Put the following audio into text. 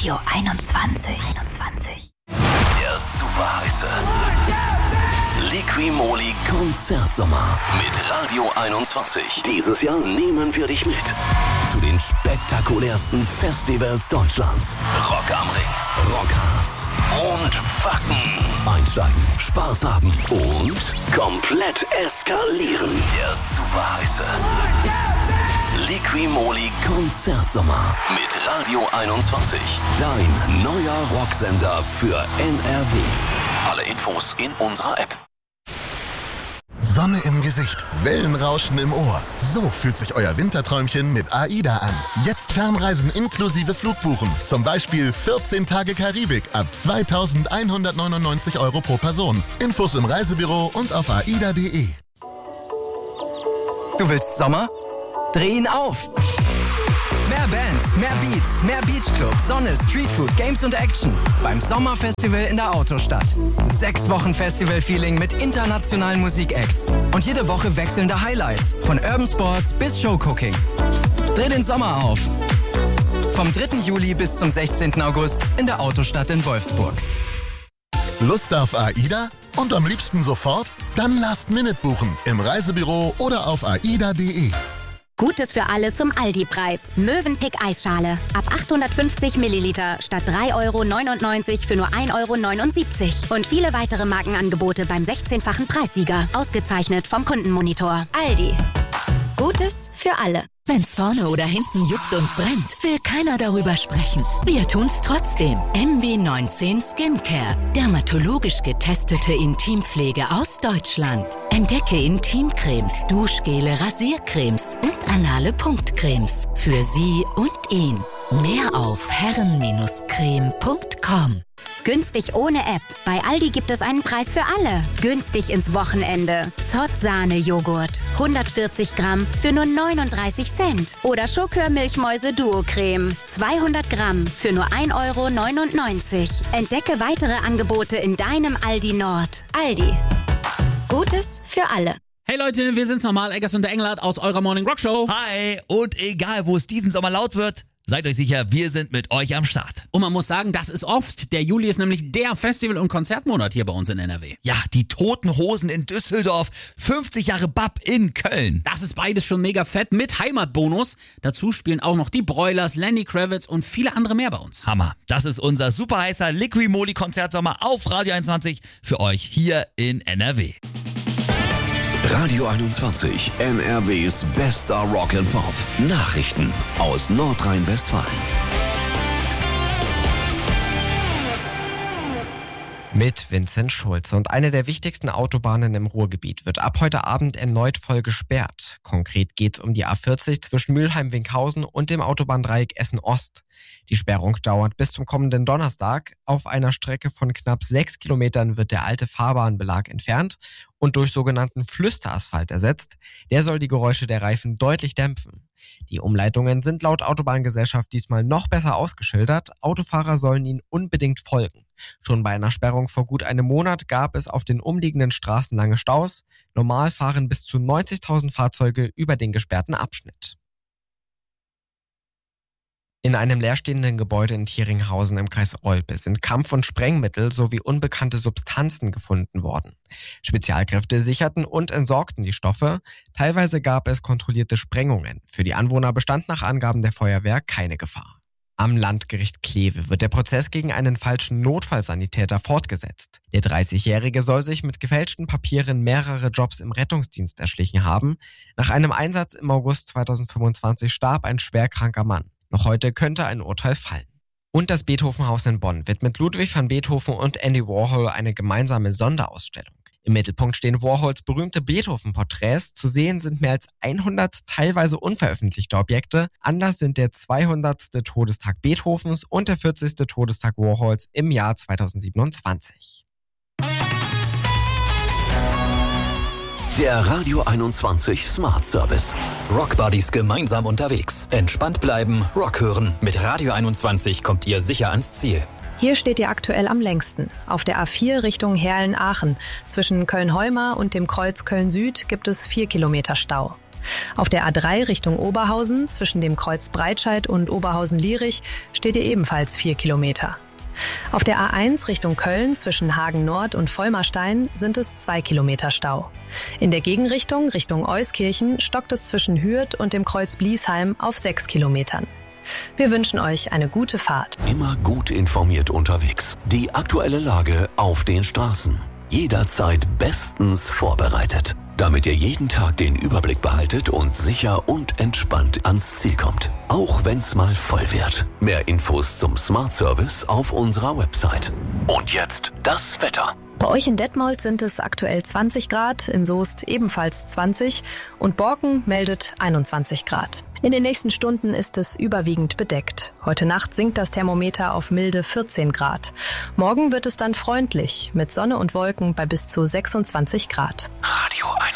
Radio 21. Der super heiße Liqui-Moly Konzertsommer mit Radio 21. Dieses Jahr nehmen wir dich mit zu den spektakulärsten Festivals Deutschlands. Rock am Ring, Rockharz und Wacken. Einsteigen, Spaß haben und komplett eskalieren. Der super heiße Liqui-Moly Konzertsommer mit Radio 21. Dein neuer Rocksender für NRW. Alle Infos in unserer App. Sonne im Gesicht, Wellenrauschen im Ohr. So fühlt sich euer Winterträumchen mit AIDA an. Jetzt Fernreisen inklusive Flugbuchen. Zum Beispiel 14 Tage Karibik ab 2.199 € pro Person. Infos im Reisebüro und auf aida.de. Du willst Sommer? Dreh ihn auf! Mehr Bands, mehr Beats, mehr Beachclub, Sonne, Streetfood, Games und Action beim Sommerfestival in der Autostadt. 6 Wochen Festival-Feeling mit internationalen Musikacts und jede Woche wechselnde Highlights von Urban Sports bis Showcooking. Dreh den Sommer auf! Vom 3. Juli bis zum 16. August in der Autostadt in Wolfsburg. Lust auf AIDA? Und am liebsten sofort? Dann Last-Minute buchen im Reisebüro oder auf aida.de. Gutes für alle zum Aldi-Preis. Mövenpick Eisschale. Ab 850 Milliliter statt 3,99 € für nur 1,79 €. Und viele weitere Markenangebote beim 16-fachen Preissieger. Ausgezeichnet vom Kundenmonitor. Aldi. Gutes für alle. Wenn's vorne oder hinten juckt und brennt, will keiner darüber sprechen. Wir tun's trotzdem. MW19 Skincare. Dermatologisch getestete Intimpflege aus Deutschland. Entdecke Intimcremes, Duschgele, Rasiercremes und anale Punktcremes. Für Sie und ihn. Mehr auf herren-creme.com. Günstig ohne App. Bei Aldi gibt es einen Preis für alle. Günstig ins Wochenende. Zott-Sahne-Joghurt. 140 Gramm für nur 39 Cent. Oder Schokör-Milchmäuse-Duo-Creme. 200 Gramm für nur 1,99 €. Entdecke weitere Angebote in deinem Aldi Nord. Aldi. Gutes für alle. Hey Leute, wir sind's nochmal, Eggers und der Englert aus eurer Morning Rock Show. Hi, und egal wo es diesen Sommer laut wird, seid euch sicher, wir sind mit euch am Start. Und man muss sagen, das ist oft. Der Juli ist nämlich der Festival- und Konzertmonat hier bei uns in NRW. Ja, die Toten Hosen in Düsseldorf, 50 Jahre BAP in Köln. Das ist beides schon mega fett mit Heimatbonus. Dazu spielen auch noch die Broilers, Lenny Kravitz und viele andere mehr bei uns. Hammer. Das ist unser super heißer Liqui-Moly Konzertsommer auf Radio 21 für euch hier in NRW. Radio 21, NRWs bester Rock and Pop. Nachrichten aus Nordrhein-Westfalen. Mit Vincent Schulze. Und eine der wichtigsten Autobahnen im Ruhrgebiet wird ab heute Abend erneut voll gesperrt. Konkret geht es um die A40 zwischen Mülheim-Winkhausen und dem Autobahndreieck Essen-Ost. Die Sperrung dauert bis zum kommenden Donnerstag. Auf einer Strecke von knapp 6 Kilometern wird der alte Fahrbahnbelag entfernt und durch sogenannten Flüsterasphalt ersetzt. Der soll die Geräusche der Reifen deutlich dämpfen. Die Umleitungen sind laut Autobahngesellschaft diesmal noch besser ausgeschildert. Autofahrer sollen ihnen unbedingt folgen. Schon bei einer Sperrung vor gut einem Monat gab es auf den umliegenden Straßen lange Staus. Normal fahren bis zu 90.000 Fahrzeuge über den gesperrten Abschnitt. In einem leerstehenden Gebäude in Thieringhausen im Kreis Olpe sind Kampf- und Sprengmittel sowie unbekannte Substanzen gefunden worden. Spezialkräfte sicherten und entsorgten die Stoffe. Teilweise gab es kontrollierte Sprengungen. Für die Anwohner bestand nach Angaben der Feuerwehr keine Gefahr. Am Landgericht Kleve wird der Prozess gegen einen falschen Notfallsanitäter fortgesetzt. Der 30-Jährige soll sich mit gefälschten Papieren mehrere Jobs im Rettungsdienst erschlichen haben. Nach einem Einsatz im August 2025 starb ein schwerkranker Mann. Noch heute könnte ein Urteil fallen. Und das Beethoven-Haus in Bonn wird mit Ludwig van Beethoven und Andy Warhol eine gemeinsame Sonderausstellung. Im Mittelpunkt stehen Warhols berühmte Beethoven-Porträts. Zu sehen sind mehr als 100 teilweise unveröffentlichte Objekte. Anlass sind der 200. Todestag Beethovens und der 40. Todestag Warhols im Jahr 2027. Der Radio 21 Smart Service. Rock Buddies gemeinsam unterwegs. Entspannt bleiben, Rock hören. Mit Radio 21 kommt ihr sicher ans Ziel. Hier steht ihr aktuell am längsten. Auf der A4 Richtung Herlen-Aachen. Zwischen Köln-Heumar und dem Kreuz Köln-Süd gibt es 4 Kilometer Stau. Auf der A3 Richtung Oberhausen zwischen dem Kreuz Breitscheid und Oberhausen-Lierich steht ihr ebenfalls 4 Kilometer. Auf der A1 Richtung Köln zwischen Hagen Nord und Vollmerstein sind es 2 Kilometer Stau. In der Gegenrichtung Richtung Euskirchen stockt es zwischen Hürth und dem Kreuz Bliesheim auf 6 Kilometern. Wir wünschen euch eine gute Fahrt. Immer gut informiert unterwegs. Die aktuelle Lage auf den Straßen. Jederzeit bestens vorbereitet, damit ihr jeden Tag den Überblick behaltet und sicher und entspannt ans Ziel kommt. Auch wenn's mal voll wird. Mehr Infos zum Smart Service auf unserer Website. Und jetzt das Wetter. Bei euch in Detmold sind es aktuell 20 Grad, in Soest ebenfalls 20 und Borken meldet 21 Grad. In den nächsten Stunden ist es überwiegend bedeckt. Heute Nacht sinkt das Thermometer auf milde 14 Grad. Morgen wird es dann freundlich mit Sonne und Wolken bei bis zu 26 Grad. Radio 1.